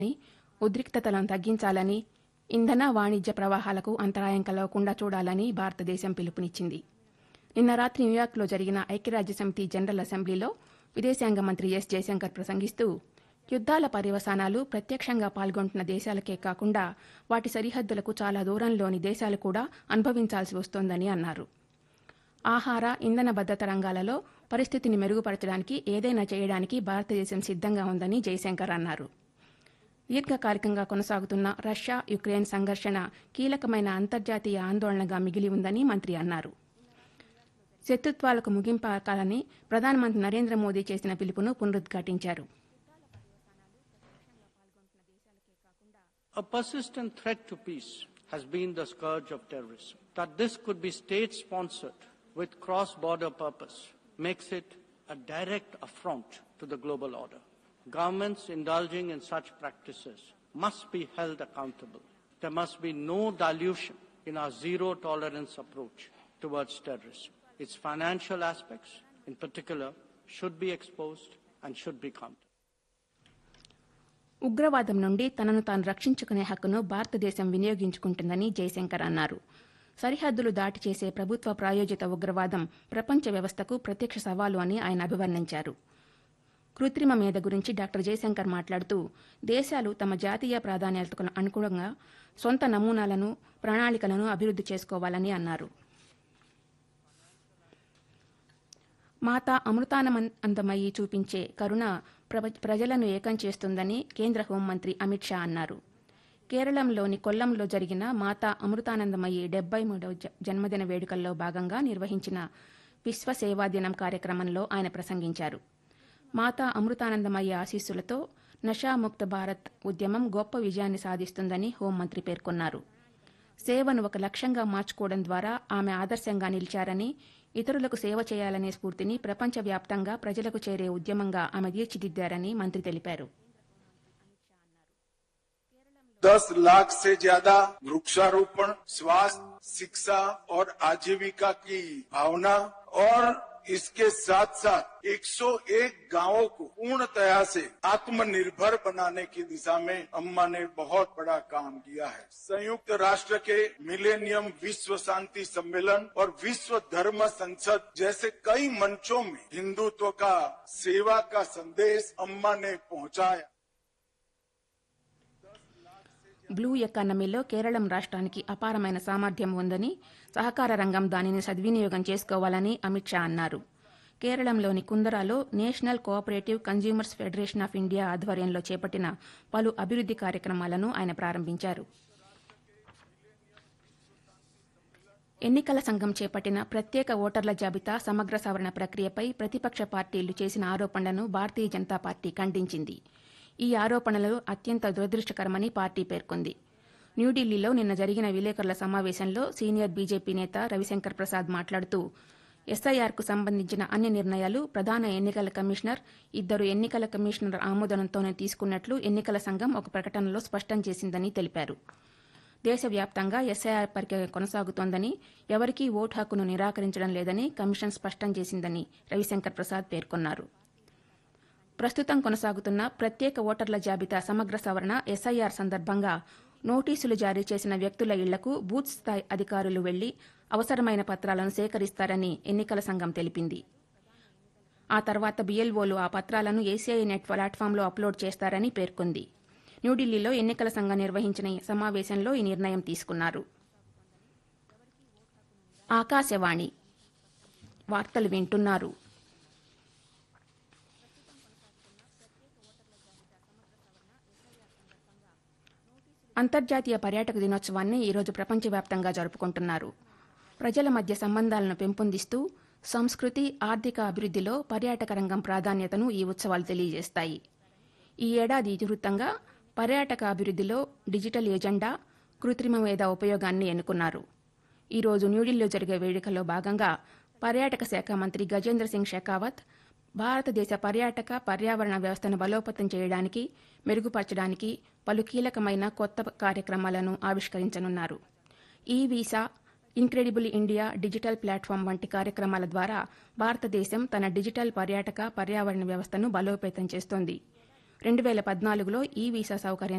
ఉద్రిక్తతలను తగ్గించాలని, ఇంధన వాణిజ్య ప్రవాహాలకు అంతరాయం కలగకుండా చూడాలని భారతదేశం పిలుపునిచ్చింది. నిన్న రాత్రి న్యూయార్క్లో జరిగిన ఐక్యరాజ్యసమితి జనరల్ అసెంబ్లీలో విదేశాంగ మంత్రి ఎస్ జయశంకర్ ప్రసంగిస్తూ, యుద్ధాల పర్యవసానాలు ప్రత్యక్షంగా పాల్గొంటున్న దేశాలకే కాకుండా వాటి సరిహద్దులకు చాలా దూరంలోని దేశాలు కూడా అనుభవించాల్సి వస్తోందని అన్నారు. ఆహార, ఇంధన భద్రత రంగాలలో పరిస్థితిని మెరుగుపరచడానికి ఏదైనా చేయడానికి భారతదేశం సిద్ధంగా ఉందని జయశంకర్ అన్నారు. దీర్ఘకాలికంగా కొనసాగుతున్న రష్యా యుక్రెయిన్ సంఘర్షణ కీలకమైన అంతర్జాతీయ ఆందోళనగా మిగిలి ఉందని మంత్రి అన్నారు. శత్రుత్వాలకు ముగింపాకాలని ప్రధానమంత్రి నరేంద్ర మోదీ చేసిన పిలుపును పునరుద్ఘాటించారు. A persistent threat to peace has been the scourge of terrorism. That this could be state-sponsored with cross-border purpose makes it a direct affront to the global order. Governments indulging in such practices must be held accountable. There must be no dilution in our zero-tolerance approach towards terrorism. Its financial aspects, in particular, should be exposed and should be countered. ఉగ్రవాదం నుండి తనను తాను రక్షించుకునే హక్కును భారతదేశం వినియోగించుకుంటుందని జయశంకర్ అన్నారు. సరిహద్దులు దాటి చేసే ప్రభుత్వ ప్రాయోజిత ఉగ్రవాదం ప్రపంచ వ్యవస్థకు ప్రత్యక్ష సవాలు అని ఆయన అభివర్ణించారు. కృత్రిమ మేధ గురించి డాక్టర్ జయశంకర్ మాట్లాడుతూ, దేశాలు తమ జాతీయ ప్రాధాన్యతలకు అనుగుణంగా సొంత నమూనాలను, ప్రణాళికలను అభివృద్ది చేసుకోవాలని అన్నారు. మాతా అమృతానందమయి చూపించే కరుణ ప్రజలను ఏకం చేస్తుందని కేంద్ర హోంమంత్రి అమిత్ షా అన్నారు. కేరళంలోని కొల్లంలో జరిగిన మాతా అమృతానందమయి 73వ జన్మదిన వేడుకల్లో భాగంగా నిర్వహించిన విశ్వ సేవా దినం కార్యక్రమంలో ఆయన ప్రసంగించారు. మాతా అమృతానందమయ్య ఆశీస్సులతో నషాముక్త భారత్ ఉద్యమం గొప్ప విజయాన్ని సాధిస్తుందని హోంమంత్రి పేర్కొన్నారు. సేవను ఒక లక్ష్యంగా మార్చుకోవడం ద్వారా ఆమె ఆదర్శంగా నిలిచారని, ఇతరులకు సేవ చేయాలనే స్ఫూర్తిని ప్రపంచవ్యాప్తంగా ప్రజలకు చేరే ఉద్యమంగా ఆమె తీర్చిదిద్దారని మంత్రి తెలిపారు. 10 लाख से ज्यादा वृक्षारोपण, स्वास्थ्य, शिक्षा और आजीविका की भावना और इसके साथ साथ 101 गांवों को पूर्णतया से आत्मनिर्भर बनाने की दिशा में अम्मा ने बहुत बड़ा काम किया है. संयुक्त राष्ट्र के मिलेनियम विश्व शांति सम्मेलन और विश्व धर्म संसद जैसे कई मंचों में हिंदुत्व का, सेवा का संदेश अम्मा ने पहुंचाया. బ్లూ ఎకానమీలో కేరళం రాష్ట్రానికి అపారమైన సామర్థ్యం ఉందని, సహకార రంగం దానిని సద్వినియోగం చేసుకోవాలని అమిత్ షా అన్నారు. కేరళంలోని కుందరాలో national cooperative consumers federation of India ఆధ్వర్యంలో చేపట్టిన పలు అభివృద్ది కార్యక్రమాలను ఆయన ప్రారంభించారు. ఎన్నికల సంఘం చేపట్టిన ప్రత్యేక ఓటర్ల జాబితా సమగ్ర సవరణ ప్రక్రియపై ప్రతిపక్ష పార్టీలు చేసిన ఆరోపణలను భారతీయ జనతా పార్టీ ఖండించింది. ఈ ఆరోపణలు అత్యంత దురదృష్టకరమని పార్టీ పేర్కొంది. న్యూఢిల్లీలో నిన్న జరిగిన విలేకరుల సమావేశంలో సీనియర్ బీజేపీ నేత రవిశంకర్ ప్రసాద్ మాట్లాడుతూ, ఎస్ఐఆర్కు సంబంధించిన అన్ని నిర్ణయాలు ప్రధాన ఎన్నికల కమిషనర్, 2 ఎన్నికల కమిషనర్ ఆమోదంతోనే తీసుకున్నట్లు ఎన్నికల సంఘం ఒక ప్రకటనలో స్పష్టం చేసిందని తెలిపారు. దేశవ్యాప్తంగా ఎస్ఐఆర్ ప్రక్రియ కొనసాగుతోందని, ఎవరికీ ఓటు హక్కును నిరాకరించడం లేదని కమిషన్ స్పష్టం చేసిందని రవిశంకర్ ప్రసాద్ పేర్కొన్నారు. ప్రస్తుతం కొనసాగుతున్న ప్రత్యేక ఓటర్ల జాబితా సమగ్ర సవరణ ఎస్ఐఆర్ సందర్భంగా నోటీసులు జారీ చేసిన వ్యక్తుల ఇళ్లకు బూత్ స్థాయి అధికారులు వెళ్లి అవసరమైన పత్రాలను సేకరిస్తారని ఎన్నికల సంఘం తెలిపింది. ఆ తర్వాత బీఎల్ఓలు ఆ పత్రాలను ఏసీఐ నెట్ ప్లాట్ఫామ్లో అప్లోడ్ చేస్తారని పేర్కొంది. న్యూఢిల్లీలో ఎన్నికల సంఘం నిర్వహించిన సమావేశంలో ఈ నిర్ణయం తీసుకున్నారు. ఆకాశవాణి వార్తలు వింటున్నారు. అంతర్జాతీయ పర్యాటక దినోత్సవాన్ని ఈరోజు ప్రపంచవ్యాప్తంగా జరుపుకుంటున్నారు. ప్రజల మధ్య సంబంధాలను పెంపొందిస్తూ సంస్కృతి, ఆర్థిక అభివృద్దిలో పర్యాటక రంగం ప్రాధాన్యతను ఈ ఉత్సవాలు తెలియజేస్తాయి. ఈ ఏడాది ఇతివృత్తంగా పర్యాటక అభివృద్దిలో డిజిటల్ ఎజెండా, కృత్రిమ మేధ ఉపయోగాన్ని ఎన్నుకున్నారు. ఈరోజు న్యూఢిల్లీలో జరిగే వేడుకల్లో భాగంగా పర్యాటక శాఖ మంత్రి గజేంద్ర సింగ్ షెకావత్ భారతదేశ పర్యాటక, పర్యావరణ వ్యవస్థను బలోపేతం చేయడానికి, మెరుగుపరచడానికి పలు కీలకమైన కొత్త కార్యక్రమాలను ఆవిష్కరించనున్నారు. ఈ visa, incredible India digital platform వంటి కార్యక్రమాల ద్వారా భారతదేశం తన డిజిటల్ పర్యాటక, పర్యావరణ వ్యవస్థను బలోపేతం చేస్తోంది. 2014లో ఈ వీసా సౌకర్యం